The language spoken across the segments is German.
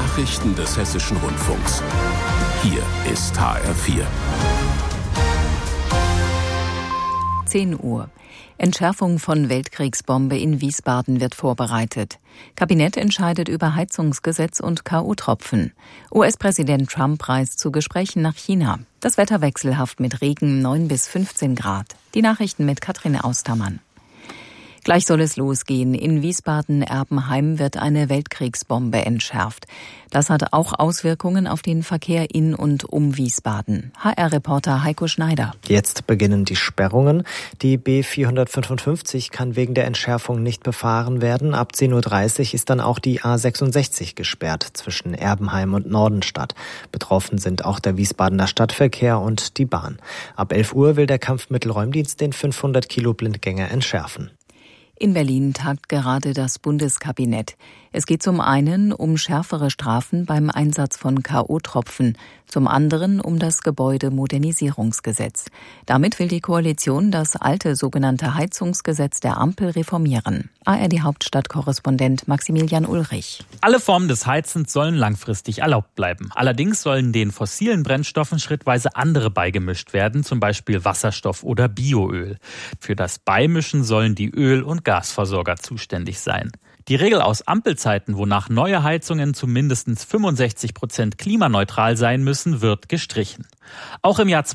Nachrichten des Hessischen Rundfunks. Hier ist HR4. 10 Uhr. Entschärfung von Weltkriegsbombe in Wiesbaden wird vorbereitet. Kabinett entscheidet über Heizungsgesetz und K.O.-Tropfen. US-Präsident Trump reist zu Gesprächen nach China. Das Wetter wechselhaft mit Regen 9 bis 15 Grad. Die Nachrichten mit Katrin Austermann. Gleich soll es losgehen. In Wiesbaden-Erbenheim wird eine Weltkriegsbombe entschärft. Das hat auch Auswirkungen auf den Verkehr in und um Wiesbaden. HR-Reporter Heiko Schneider. Jetzt beginnen die Sperrungen. Die B455 kann wegen der Entschärfung nicht befahren werden. Ab 10:30 Uhr ist dann auch die A66 gesperrt zwischen Erbenheim und Nordenstadt. Betroffen sind auch der Wiesbadener Stadtverkehr und die Bahn. Ab 11 Uhr will der Kampfmittelräumdienst den 500 Kilo Blindgänger entschärfen. In Berlin tagt gerade das Bundeskabinett. Es geht zum einen um schärfere Strafen beim Einsatz von K.O.-Tropfen, zum anderen um das Gebäudemodernisierungsgesetz. Damit will die Koalition das alte sogenannte Heizungsgesetz der Ampel reformieren. ARD-Hauptstadtkorrespondent Maximilian Ulrich. Alle Formen des Heizens sollen langfristig erlaubt bleiben. Allerdings sollen den fossilen Brennstoffen schrittweise andere beigemischt werden, zum Beispiel Wasserstoff oder Bioöl. Für das Beimischen sollen die Öl- und Gasversorger zuständig sein. Die Regel aus Ampelzeiten, wonach neue Heizungen zu mindestens 65% klimaneutral sein müssen, wird gestrichen. Auch im Jahr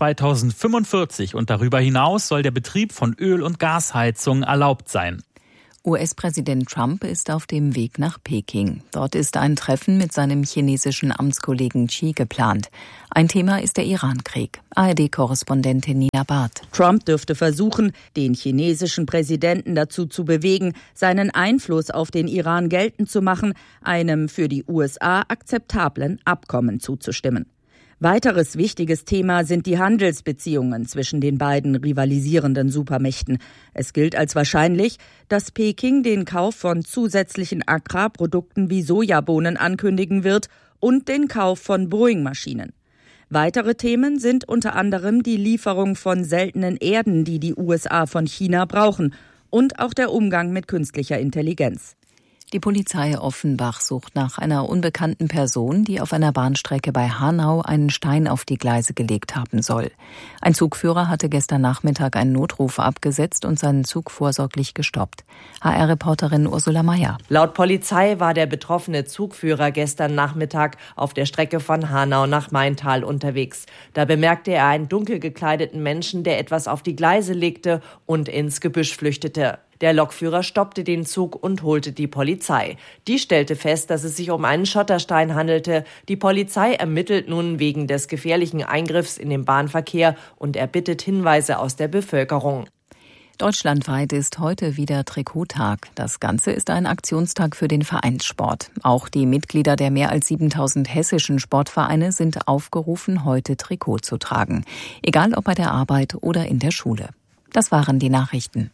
2045 und darüber hinaus soll der Betrieb von Öl- und Gasheizungen erlaubt sein. US-Präsident Trump ist auf dem Weg nach Peking. Dort ist ein Treffen mit seinem chinesischen Amtskollegen Xi geplant. Ein Thema ist der Iran-Krieg. ARD-Korrespondentin Nina Barth. Trump dürfte versuchen, den chinesischen Präsidenten dazu zu bewegen, seinen Einfluss auf den Iran geltend zu machen, einem für die USA akzeptablen Abkommen zuzustimmen. Weiteres wichtiges Thema sind die Handelsbeziehungen zwischen den beiden rivalisierenden Supermächten. Es gilt als wahrscheinlich, dass Peking den Kauf von zusätzlichen Agrarprodukten wie Sojabohnen ankündigen wird und den Kauf von Boeing-Maschinen. Weitere Themen sind unter anderem die Lieferung von seltenen Erden, die die USA von China brauchen, und auch der Umgang mit künstlicher Intelligenz. Die Polizei Offenbach sucht nach einer unbekannten Person, die auf einer Bahnstrecke bei Hanau einen Stein auf die Gleise gelegt haben soll. Ein Zugführer hatte gestern Nachmittag einen Notruf abgesetzt und seinen Zug vorsorglich gestoppt. HR-Reporterin Ursula Mayer. Laut Polizei war der betroffene Zugführer gestern Nachmittag auf der Strecke von Hanau nach Maintal unterwegs. Da bemerkte er einen dunkel gekleideten Menschen, der etwas auf die Gleise legte und ins Gebüsch flüchtete. Der Lokführer stoppte den Zug und holte die Polizei. Die stellte fest, dass es sich um einen Schotterstein handelte. Die Polizei ermittelt nun wegen des gefährlichen Eingriffs in den Bahnverkehr und erbittet Hinweise aus der Bevölkerung. Deutschlandweit ist heute wieder Trikottag. Das Ganze ist ein Aktionstag für den Vereinssport. Auch die Mitglieder der mehr als 7000 hessischen Sportvereine sind aufgerufen, heute Trikot zu tragen. Egal ob bei der Arbeit oder in der Schule. Das waren die Nachrichten.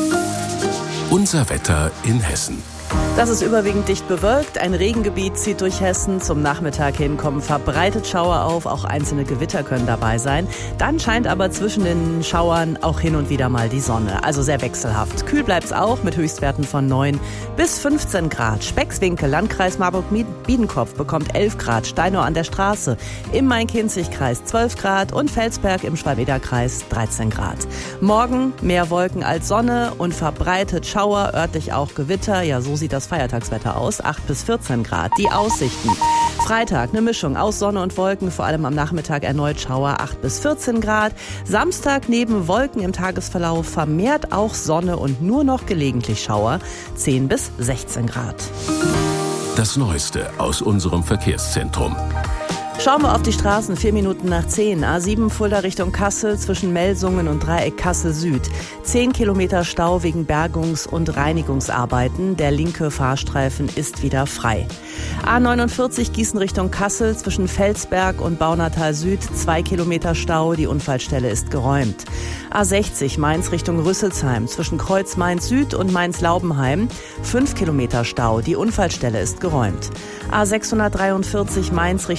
Unser Wetter in Hessen. Das ist überwiegend dicht bewölkt. Ein Regengebiet zieht durch Hessen. Zum Nachmittag hin kommen verbreitet Schauer auf. Auch einzelne Gewitter können dabei sein. Dann scheint aber zwischen den Schauern auch hin und wieder mal die Sonne. Also sehr wechselhaft. Kühl bleibt's auch mit Höchstwerten von 9 bis 15 Grad. Speckswinkel, Landkreis Marburg-Biedenkopf bekommt 11 Grad. Steinau an der Straße im Main-Kinzig-Kreis 12 Grad und Felsberg im Schwalm-Eder-Kreis 13 Grad. Morgen mehr Wolken als Sonne und verbreitet Schauer, örtlich auch Gewitter. Ja, so sieht das Feiertagswetter aus, 8 bis 14 Grad. Die Aussichten. Freitag eine Mischung aus Sonne und Wolken, vor allem am Nachmittag erneut Schauer, 8 bis 14 Grad. Samstag neben Wolken im Tagesverlauf vermehrt auch Sonne und nur noch gelegentlich Schauer, 10 bis 16 Grad. Das Neueste aus unserem Verkehrszentrum. Schauen wir auf die Straßen, 4 Minuten nach 10. A7 Fulda Richtung Kassel zwischen Melsungen und Dreieck Kassel Süd. 10 Kilometer Stau wegen Bergungs- und Reinigungsarbeiten. Der linke Fahrstreifen ist wieder frei. A49 Gießen Richtung Kassel zwischen Felsberg und Baunatal Süd. 2 Kilometer Stau, die Unfallstelle ist geräumt. A60 Mainz Richtung Rüsselsheim zwischen Kreuz Mainz Süd und Mainz-Laubenheim. 5 Kilometer Stau, die Unfallstelle ist geräumt. A643 Mainz Richtung Wiesbaden.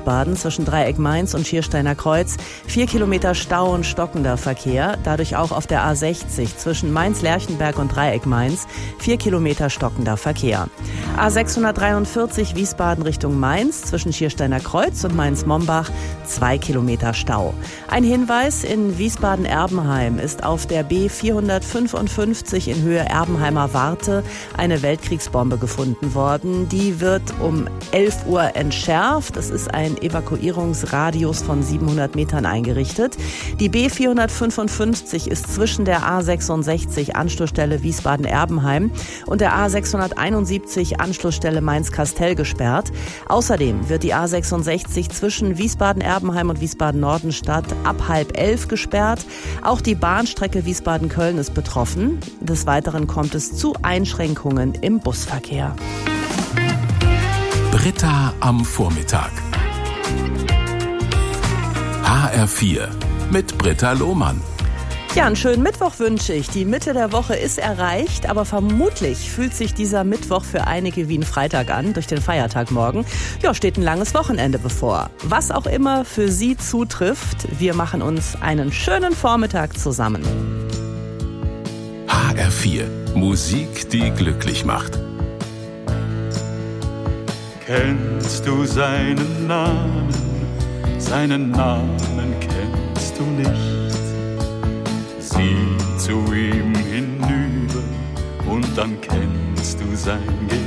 Wiesbaden zwischen Dreieck Mainz und Schiersteiner Kreuz 4 Kilometer Stau und stockender Verkehr. Dadurch auch auf der A60 zwischen Mainz-Lerchenberg und Dreieck Mainz 4 Kilometer stockender Verkehr. A643 Wiesbaden Richtung Mainz zwischen Schiersteiner Kreuz und Mainz-Mombach 2 Kilometer Stau. Ein Hinweis: in Wiesbaden-Erbenheim ist auf der B455 in Höhe Erbenheimer Warte eine Weltkriegsbombe gefunden worden. Die wird um 11 Uhr entschärft. Es ist ein Evakuierungsradius von 700 Metern eingerichtet. Die B455 ist zwischen der A66 Anschlussstelle Wiesbaden-Erbenheim und der A671 Anschlussstelle Mainz-Kastell gesperrt. Außerdem wird die A66 zwischen Wiesbaden-Erbenheim und Wiesbaden-Nordenstadt ab 10:30 gesperrt. Auch die Bahnstrecke Wiesbaden-Köln ist betroffen. Des Weiteren kommt es zu Einschränkungen im Busverkehr. Britta am Vormittag. HR4 mit Britta Lohmann. Ja, einen schönen Mittwoch wünsche ich. Die Mitte der Woche ist erreicht, aber vermutlich fühlt sich dieser Mittwoch für einige wie ein Freitag an, durch den Feiertag morgen. Ja, steht ein langes Wochenende bevor. Was auch immer für Sie zutrifft, wir machen uns einen schönen Vormittag zusammen. HR4, Musik, die glücklich macht. Kennst du seinen Namen? Seinen Namen kennst du nicht. Sieh zu ihm hinüber und dann kennst du sein Gesicht.